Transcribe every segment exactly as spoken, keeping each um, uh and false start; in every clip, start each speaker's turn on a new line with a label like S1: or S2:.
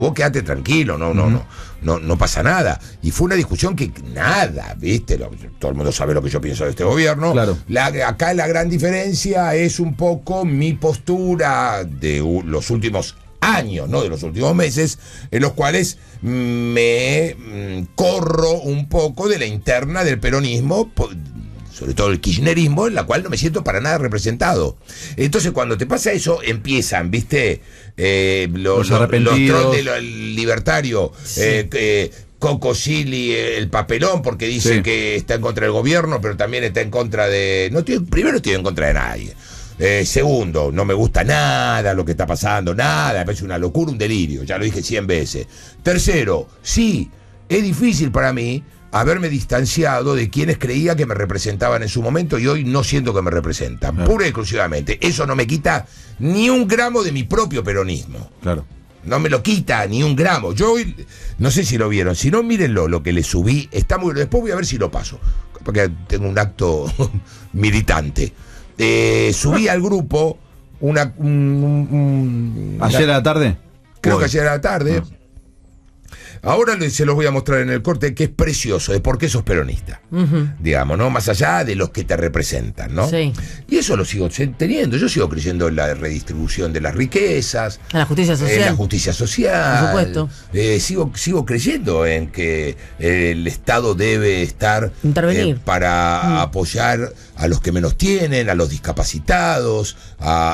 S1: Vos quedate tranquilo, no, no, uh-huh. no, no, no pasa nada. Y fue una discusión que nada, ¿viste? Lo, todo el mundo sabe lo que yo pienso de este gobierno.
S2: Claro.
S1: La, acá la gran diferencia es un poco mi postura de uh, los últimos años, no de los últimos meses, en los cuales me mm, corro un poco de la interna del peronismo, sobre todo el kirchnerismo, en la cual no me siento para nada representado. Entonces, cuando te pasa eso, empiezan, ¿viste? Eh, los,
S2: los arrepentidos.
S1: Los trolls del libertario, sí. eh, eh, Coco Silly, el papelón, porque dice sí. que está en contra del gobierno, pero también está en contra de... No estoy, primero, estoy en contra de nadie. Eh, segundo, no me gusta nada lo que está pasando, nada, me parece una locura, un delirio, ya lo dije cien veces. Tercero, sí, es difícil para mí haberme distanciado de quienes creía que me representaban en su momento y hoy no siento que me representan, claro. pura y exclusivamente. Eso no me quita ni un gramo de mi propio peronismo.
S2: Claro.
S1: No me lo quita ni un gramo. Yo hoy, no sé si lo vieron, si no, mírenlo, lo que le subí, está muy... Después voy a ver si lo paso, porque tengo un acto militante. Eh, subí al grupo una... Un, un, una
S2: ¿Ayer a la tarde?
S1: Creo Hoy. que ayer a la tarde. No. Ahora se los voy a mostrar en el corte, que es precioso, de por qué sos peronista. Uh-huh. Digamos, ¿no? Más allá de los que te representan, ¿no?
S3: Sí.
S1: Y eso lo sigo teniendo. Yo sigo creyendo en la redistribución de las riquezas.
S3: En la justicia social.
S1: En la justicia social.
S3: Por supuesto.
S1: Eh, sigo, sigo creyendo en que el Estado debe estar...
S3: Intervenir.
S1: Eh, para uh-huh. apoyar a los que menos tienen, a los discapacitados, a,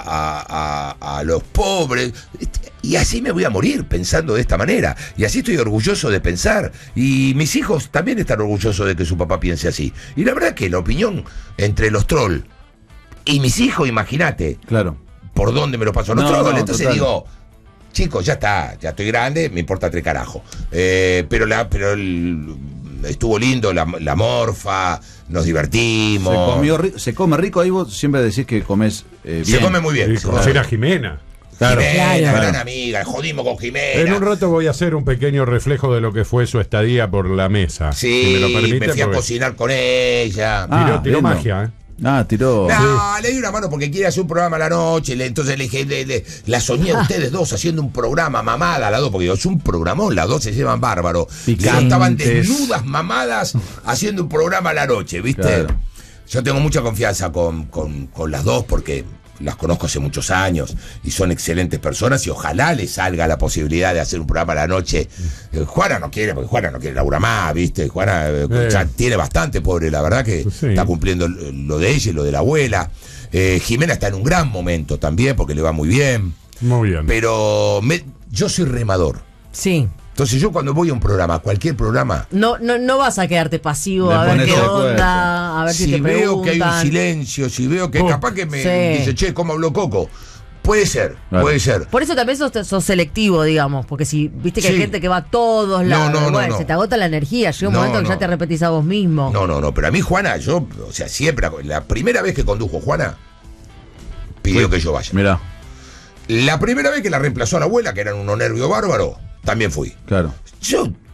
S1: a, a, a los pobres. Y así me voy a morir pensando de esta manera. Y así estoy orgulloso de pensar. Y mis hijos también están orgullosos de que su papá piense así. Y la verdad que la opinión entre los trolls y mis hijos, imagínate.
S2: Claro.
S1: ¿Por dónde me lo paso a los
S2: no,
S1: trolls?
S2: No,
S1: Entonces
S2: total.
S1: digo, chicos, ya está, ya estoy grande, me importa tres carajos. Eh, pero la, pero el, estuvo lindo la, la morfa, nos divertimos.
S2: Se, comió, se come rico, ahí vos siempre decís que comes eh, bien.
S1: Se come muy bien.
S4: Y conocer a Jimena.
S1: Claro, Jimena,
S3: claro.
S1: gran amiga, jodimos con Jimena.
S4: En un rato voy a hacer un pequeño reflejo de lo que fue su estadía por la mesa.
S1: Sí,
S4: si me lo permite,
S1: me fui
S4: porque...
S1: a cocinar con ella.
S4: Ah, tiró, tiró
S2: lindo.
S4: magia, ¿eh?
S2: Ah, tiró.
S1: No, sí. Le di una mano porque quiere hacer un programa a la noche. Le, entonces le dije, le, le, la soñé a ustedes dos haciendo un programa mamada, las dos, porque es un programón, las dos se llevan bárbaro.
S2: Picantes.
S1: Estaban desnudas, mamadas, haciendo un programa a la noche, ¿viste?
S2: Claro.
S1: Yo tengo mucha confianza con, con, con las dos porque las conozco hace muchos años y son excelentes personas y ojalá les salga la posibilidad de hacer un programa a la noche. Eh, Juana no quiere, porque Juana no quiere laburar más, ¿viste? Juana eh, eh. ya tiene bastante, pobre, la verdad que sí. Está cumpliendo lo de ella y lo de la abuela. Eh, Jimena está en un gran momento también porque le va muy bien.
S4: Muy bien.
S1: Pero me, yo soy remador.
S3: Sí.
S1: Entonces yo cuando voy a un programa, cualquier programa...
S3: No no no vas a quedarte pasivo,
S2: Le
S3: a ver qué
S2: acuerdo.
S3: onda, a ver si,
S1: si
S3: te
S1: veo
S3: preguntan.
S1: que hay un silencio, si veo que
S3: Pum,
S1: capaz que me
S3: sí.
S1: dice, che, ¿cómo habló Coco? Puede ser,
S2: Claro.
S1: puede ser.
S3: Por eso también sos, sos selectivo, digamos, porque si viste que
S1: Sí.
S3: hay gente que va a todos lados,
S1: No, no,
S3: bueno,
S1: no, no.
S3: se te agota la energía, llega un
S1: No,
S3: momento que
S1: no.
S3: ya te repetís a vos mismo.
S1: No, no, no, pero a mí Juana, yo, o sea, siempre, la primera vez que condujo Juana, pidió
S2: Fui.
S1: que yo vaya.
S2: Mirá,
S1: La primera vez que la reemplazó a la abuela, que eran unos nervios bárbaros, también fui.
S2: claro.
S1: Yo